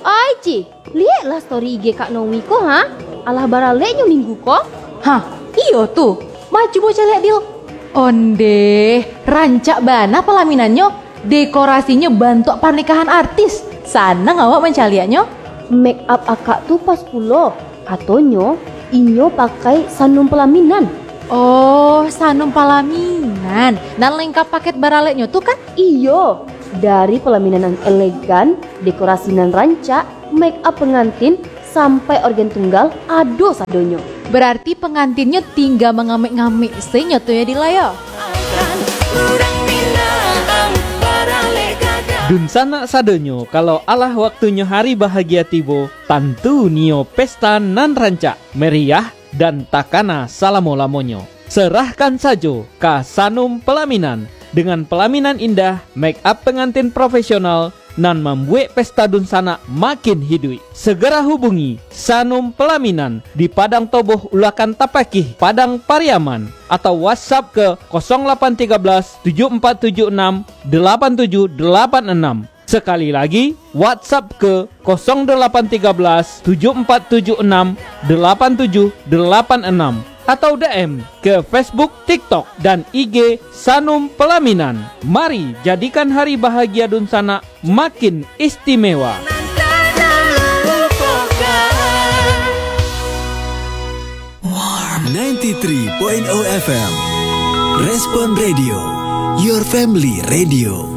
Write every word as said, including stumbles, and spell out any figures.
Ai ci, lihatlah story I G Kak Nomi ko ha. Alah baraleknya minggu ko. Hah, iyo tuh. Maju bocah lihat Dil. Onde, rancak bana pelaminannya, dekorasinya bantu pernikahan artis. Sana ngawak mencaliannya. Make up akak tuh pas pulo. Katonyo, inyo pakai sanum pelaminan. Oh, sanum pelaminan. Dan lengkap paket baraleknya tuh kan? Iyo, dari pelaminan yang elegan, dekorasi nan rancak, make up pengantin, sampai organ tunggal, ado sadonyo. Berarti pengantinnya tinggal mengamik-ngamik senya tuh ya Dilaya. Dun sana sadonyo kalau alah waktunya hari bahagia tibo, tentu nio pesta nan rancak, meriah dan takana salamo-lamonyo. Serahkan saja ke Sanum Pelaminan dengan pelaminan indah, make up pengantin profesional nan membuat pesta dun sana makin hidup. Segera hubungi Sanum Pelaminan di Padang Toboh Ulakan Tapakih, Padang Pariaman, atau WhatsApp ke nol delapan satu tiga tujuh empat tujuh enam delapan tujuh delapan enam. Sekali lagi, WhatsApp ke nol delapan tiga tujuh empat tujuh enam delapan tujuh delapan enam. Atau D M ke Facebook, TikTok, dan I G Sanum Pelaminan. Mari jadikan hari bahagia dun sana makin istimewa. sembilan puluh tiga koma nol F M Respon Radio, your family radio.